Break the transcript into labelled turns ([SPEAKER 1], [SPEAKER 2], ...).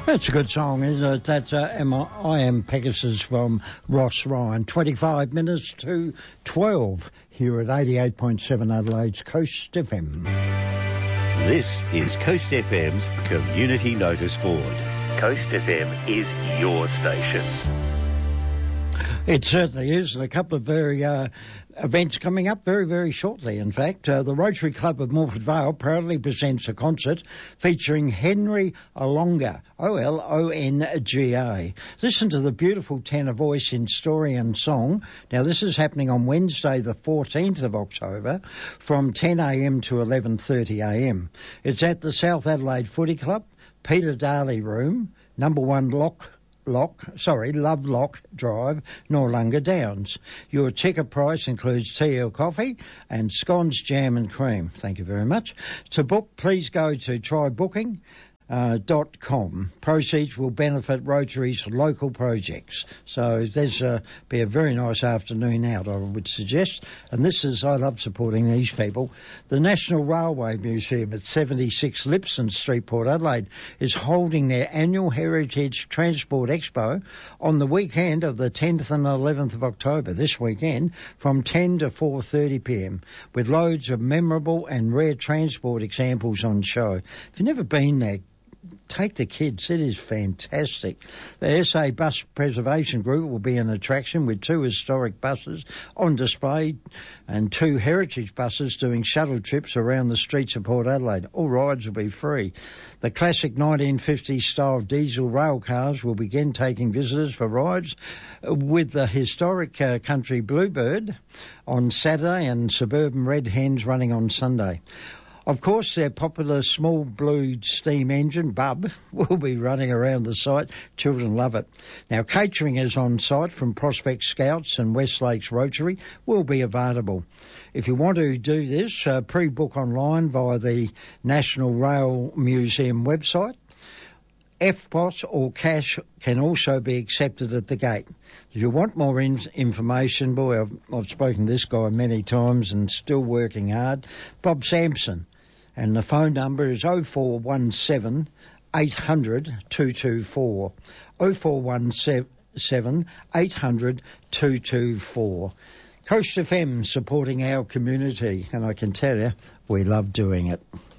[SPEAKER 1] That's a good song, isn't it? That's I Am Pegasus from Ross Ryan. 25 minutes to 12 here at 88.7 Adelaide's Coast FM.
[SPEAKER 2] This is Coast FM's Community Notice Board. Coast FM is your station.
[SPEAKER 1] It certainly is, and a couple of very events coming up very, very shortly. In fact, the Rotary Club of Morford Vale proudly presents a concert featuring Henry Olonga, Olonga. Listen to the beautiful tenor voice in story and song. Now, this is happening on Wednesday, the 14th of October, from 10 a.m. to 11:30 a.m. It's at the South Adelaide Footy Club, Peter Darley Room, number 1 Lovelock Drive, Noarlunga Downs. Your ticket price includes tea or coffee and scones, jam and cream. Thank you very much. To book, please go to trybooking.com. Proceeds will benefit Rotary's local projects. So there's be a very nice afternoon out, I would suggest. And this is, I love supporting these people. The National Railway Museum at 76 Lipson Street, Port Adelaide, is holding their annual Heritage Transport Expo on the weekend of the 10th and 11th of October, this weekend, from 10 to 4:30 p.m, with loads of memorable and rare transport examples on show. If you've never been there, take the kids. It is fantastic. The SA Bus Preservation Group will be an attraction with 2 historic buses on display and 2 heritage buses doing shuttle trips around the streets of Port Adelaide. All rides will be free. The classic 1950s style diesel rail cars will begin taking visitors for rides with the historic Country Bluebird on Saturday and suburban Red Hens running on Sunday. Of course, their popular small blue steam engine, Bub, will be running around the site. Children love it. Now, catering is on site from Prospect Scouts and West Lakes Rotary will be available. If you want to do this, pre-book online via the National Rail Museum website. FPOS or cash can also be accepted at the gate. If you want more information, boy, I've spoken to this guy many times and still working hard, Bob Sampson. And the phone number is 0417 800 224. 0417 800 224. Coast FM supporting our community, and I can tell you, we love doing it.